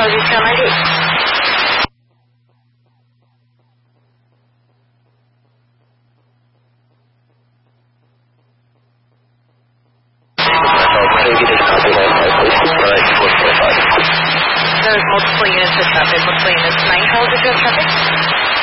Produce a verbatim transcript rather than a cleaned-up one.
position ninety-eight. There's multiple units of traffic. Multiple units. nine calls address traffic.